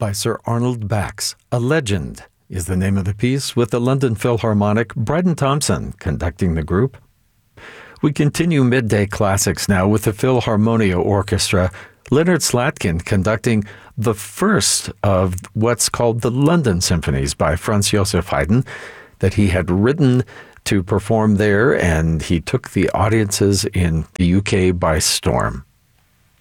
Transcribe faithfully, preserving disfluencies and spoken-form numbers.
by Sir Arnold Bax. A Legend is the name of the piece, with the London Philharmonic, Bryden Thompson conducting the group. We continue midday classics now with the Philharmonia Orchestra, Leonard Slatkin conducting the first of what's called the London Symphonies by Franz Joseph Haydn that he had written to perform there, and he took the audiences in the U K by storm.